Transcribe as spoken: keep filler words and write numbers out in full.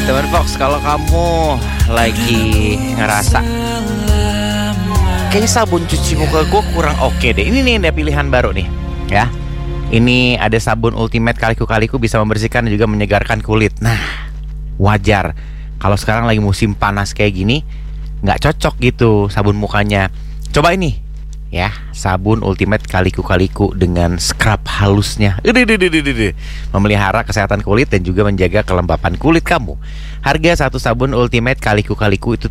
Teman Fox, kalau kamu lagi ngerasa kayaknya sabun cuci muka gue kurang oke deh, ini nih ada pilihan baru nih ya. Ini ada sabun Ultimate Kaliku-Kaliku, bisa membersihkan dan juga menyegarkan kulit. Nah, wajar kalau sekarang lagi musim panas kayak gini nggak cocok gitu sabun mukanya. Coba ini ya, sabun Ultimate Kaliku-Kaliku dengan scrub halusnya. Udh, memelihara kesehatan kulit dan juga menjaga kelembapan kulit kamu. Harga satu sabun Ultimate Kaliku-Kaliku itu